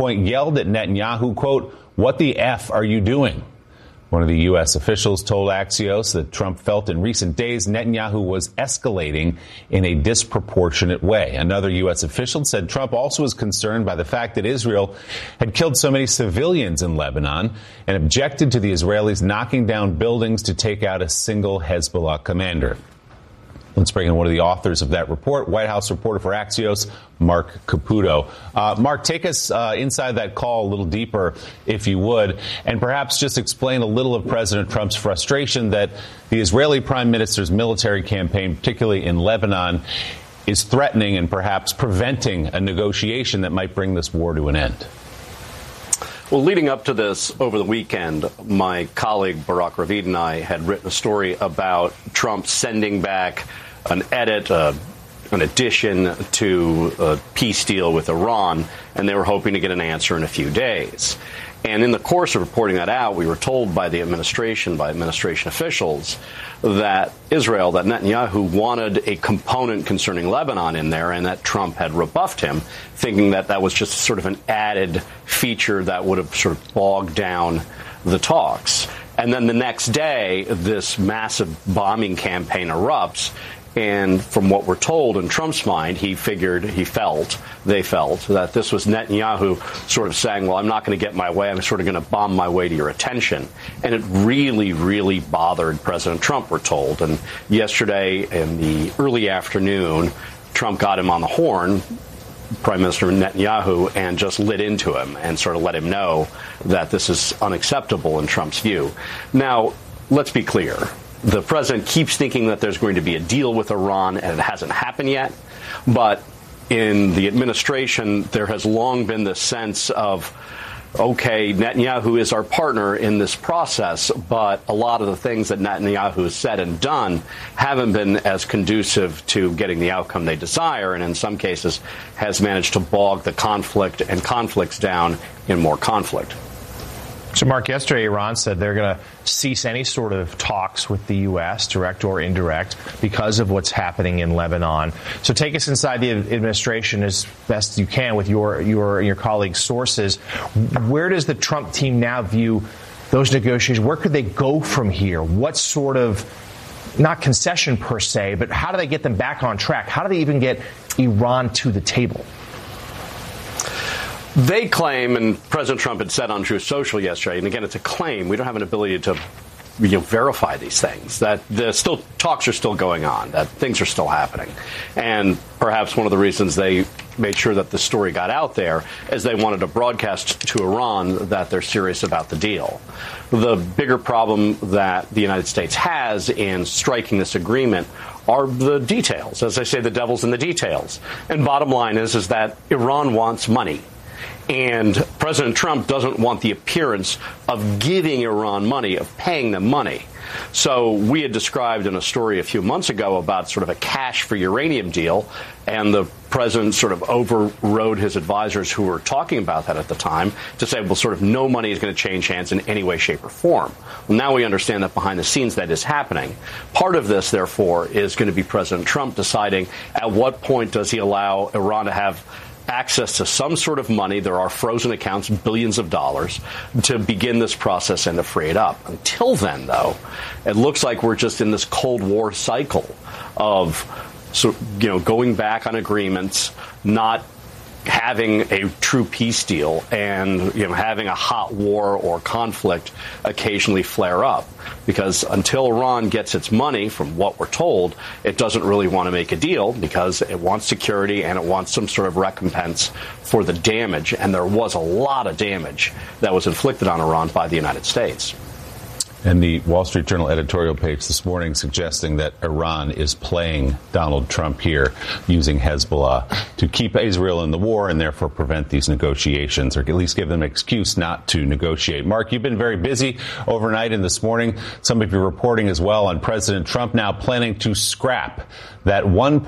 point yelled at Netanyahu, quote, "What the F are you doing?" One of the U.S. officials told Axios that Trump felt in recent days Netanyahu was escalating in a disproportionate way. Another U.S. official said Trump also was concerned by the fact that Israel had killed so many civilians in Lebanon and objected to the Israelis knocking down buildings to take out a single Hezbollah commander. Let's bring in one of the authors of that report, White House reporter for Axios, Mark Caputo. Mark, take us inside that call a little deeper, if you would, and perhaps just explain a little of President Trump's frustration that the Israeli prime minister's military campaign, particularly in Lebanon, is threatening and perhaps preventing a negotiation that might bring this war to an end. Well, leading up to this over the weekend, my colleague Barak Ravid and I had written a story about Trump sending back an addition to a peace deal with Iran, and they were hoping to get an answer in a few days. And in the course of reporting that out, we were told by the administration, by administration officials, that Netanyahu wanted a component concerning Lebanon in there, and that Trump had rebuffed him, thinking that that was just sort of an added feature that would have sort of bogged down the talks. And then the next day, this massive bombing campaign erupts. And from what we're told, in Trump's mind, they felt that this was Netanyahu sort of saying, well, I'm not going to get my way. I'm sort of going to bomb my way to your attention. And it really, really bothered President Trump, we're told. And yesterday in the early afternoon, Trump got him on the horn, Prime Minister Netanyahu, and just lit into him and sort of let him know that this is unacceptable in Trump's view. Now, let's be clear. The president keeps thinking that there's going to be a deal with Iran, and it hasn't happened yet. But in the administration, there has long been this sense of, okay, Netanyahu is our partner in this process, but a lot of the things that Netanyahu has said and done haven't been as conducive to getting the outcome they desire, and in some cases has managed to bog the conflict and conflicts down in more conflict. So, Mark, yesterday Iran said they're going to cease any sort of talks with the U.S., direct or indirect, because of what's happening in Lebanon. So take us inside the administration as best you can with your colleagues' sources. Where does the Trump team now view those negotiations? Where could they go from here? What sort of, not concession per se, but how do they get them back on track? How do they even get Iran to the table? They claim, and President Trump had said on Truth Social yesterday, and again, it's a claim. We don't have an ability to verify these things, that talks are still going on, that things are still happening. And perhaps one of the reasons they made sure that the story got out there is they wanted to broadcast to Iran that they're serious about the deal. The bigger problem that the United States has in striking this agreement are the details. As I say, the devil's in the details. And bottom line is that Iran wants money. And President Trump doesn't want the appearance of giving Iran money, of paying them money. So we had described in a story a few months ago about sort of a cash for uranium deal, and the president sort of overrode his advisors who were talking about that at the time to say, well, sort of no money is going to change hands in any way, shape, or form. Well, now we understand that behind the scenes that is happening. Part of this, therefore, is going to be President Trump deciding at what point does he allow Iran to have access to some sort of money. There are frozen accounts, billions of dollars, to begin this process and to free it up. Until then, though, it looks like we're just in this Cold War cycle of, going back on agreements, not having a true peace deal, and having a hot war or conflict occasionally flare up. Because until Iran gets its money, from what we're told, it doesn't really want to make a deal because it wants security and it wants some sort of recompense for the damage. And there was a lot of damage that was inflicted on Iran by the United States. And the Wall Street Journal editorial page this morning suggesting that Iran is playing Donald Trump here, using Hezbollah to keep Israel in the war and therefore prevent these negotiations, or at least give them an excuse not to negotiate. Mark, you've been very busy overnight and this morning. Some of you reporting as well on President Trump now planning to scrap that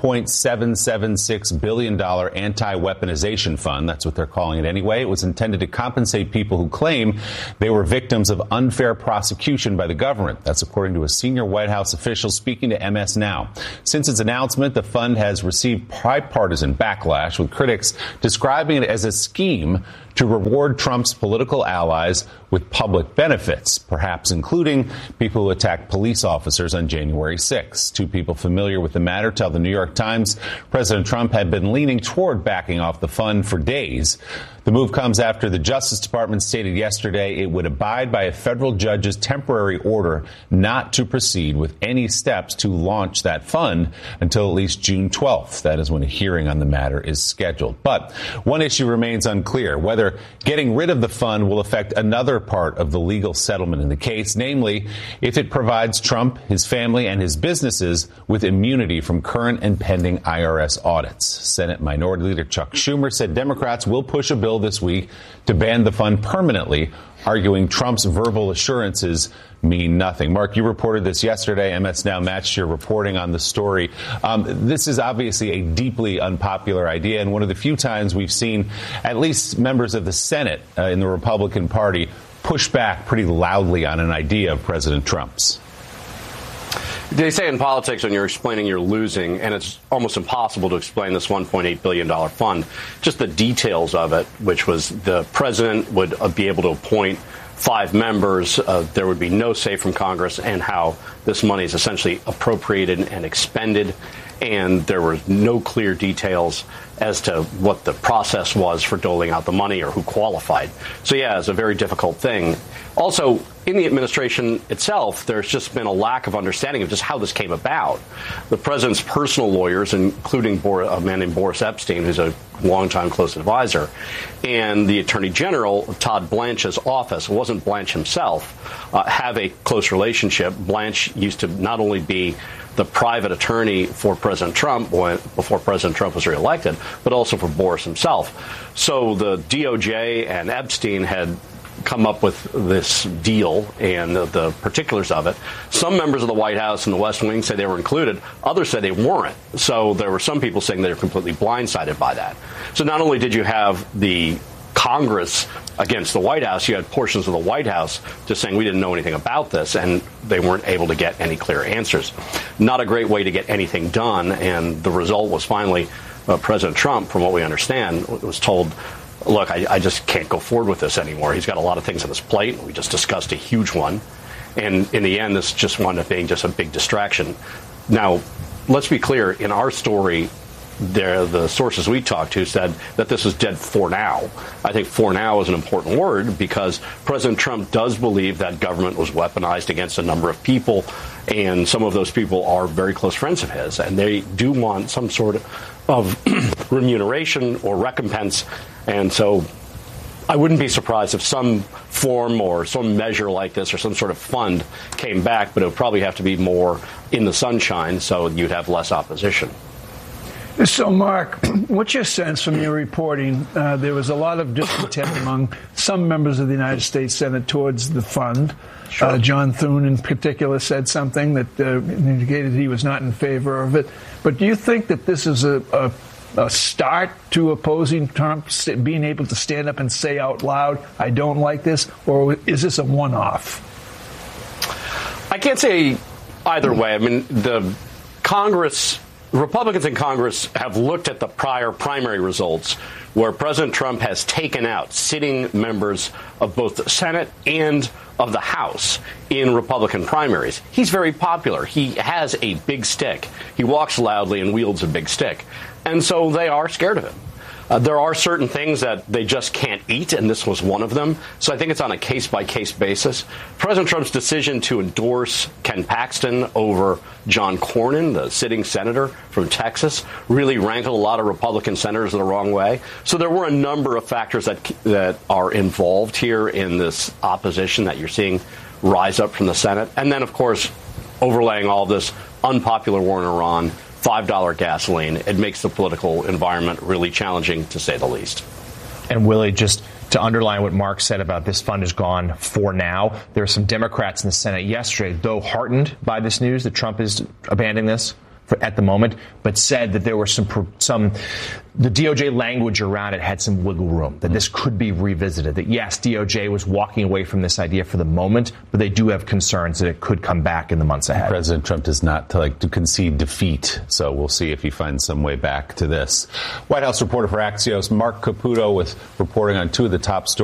$1.776 billion anti-weaponization fund. That's what they're calling it anyway. It was intended to compensate people who claim they were victims of unfair prosecution sanctioned by the government. That's according to a senior White House official speaking to MS Now. Since its announcement, the fund has received bipartisan backlash, with critics describing it as a scheme to reward Trump's political allies with public benefits, perhaps including people who attacked police officers on January 6. Two people familiar with the matter tell the New York Times President Trump had been leaning toward backing off the fund for days. The move comes after the Justice Department stated yesterday it would abide by a federal judge's temporary order not to proceed with any steps to launch that fund until at least June 12th. That is when a hearing on the matter is scheduled. But one issue remains unclear, whether getting rid of the fund will affect another part of the legal settlement in the case, namely if it provides Trump, his family, and his businesses with immunity from current and pending IRS audits. Senate Minority Leader Chuck Schumer said Democrats will push a bill this week to ban the fund permanently, arguing Trump's verbal assurances mean nothing. Mark, you reported this yesterday. MS Now matched your reporting on the story. This is obviously a deeply unpopular idea, and one of the few times we've seen at least members of the Senate in the Republican Party push back pretty loudly on an idea of President Trump's. They say in politics when you're explaining you're losing, and it's almost impossible to explain this $1.8 billion fund, just the details of it, which was the president would be able to appoint 5 members, there would be no say from Congress, and how this money is essentially appropriated and expended, and there were no clear details as to what the process was for doling out the money or who qualified. So, yeah, it's a very difficult thing. Also, in the administration itself, there's just been a lack of understanding of just how this came about. The president's personal lawyers, including a man named Boris Epstein, who's a longtime close advisor, and the Attorney General, Todd Blanche's office, it wasn't Blanche himself, have a close relationship. Blanche used to not only be the private attorney for President Trump before President Trump was reelected, but also for Boris himself. So the DOJ and Epstein had come up with this deal and the particulars of it. Some members of the White House and the West Wing say they were included. Others say they weren't. So there were some people saying they were completely blindsided by that. So not only did you have the Congress against the White House, you had portions of the White House just saying we didn't know anything about this, and they weren't able to get any clear answers. Not a great way to get anything done, and the result was finally President Trump, from what we understand, was told, look, I just can't go forward with this anymore. He's got a lot of things on his plate. We just discussed a huge one. And in the end, this just wound up being just a big distraction. Now, let's be clear. In our story, the sources we talked to said that this is dead for now. I think for now is an important word because President Trump does believe that government was weaponized against a number of people, and some of those people are very close friends of his, and they do want some sort of remuneration or recompense. And so I wouldn't be surprised if some form or some measure like this or some sort of fund came back, but it would probably have to be more in the sunshine so you'd have less opposition. So, Mark, what's your sense from your reporting? There was a lot of discontent among some members of the United States Senate towards the fund. Sure. John Thune, in particular, said something that indicated he was not in favor of it. But do you think that this is a start to opposing Trump being able to stand up and say out loud, I don't like this, or is this a one-off? I can't say either way. I mean, Republicans in Congress have looked at the prior primary results where President Trump has taken out sitting members of both the Senate and of the House in Republican primaries. He's very popular. He has a big stick. He walks loudly and wields a big stick. And so they are scared of him. There are certain things that they just can't eat, and this was one of them. So I think it's on a case-by-case basis. President Trump's decision to endorse Ken Paxton over John Cornyn, the sitting senator from Texas, really rankled a lot of Republican senators the wrong way. So there were a number of factors that are involved here in this opposition that you're seeing rise up from the Senate. And then, of course, overlaying all of this, unpopular war in Iran, $5 gasoline, it makes the political environment really challenging, to say the least. And Willie, just to underline what Mark said about this fund is gone for now, there are some Democrats in the Senate yesterday, though heartened by this news that Trump is abandoning this, at the moment, but said that there was the DOJ language around it had some wiggle room, that this could be revisited, that yes, DOJ was walking away from this idea for the moment, but they do have concerns that it could come back in the months ahead. President Trump does not to concede defeat, so we'll see if he finds some way back to this. White House reporter for Axios, Mark Caputo, with reporting on two of the top stories.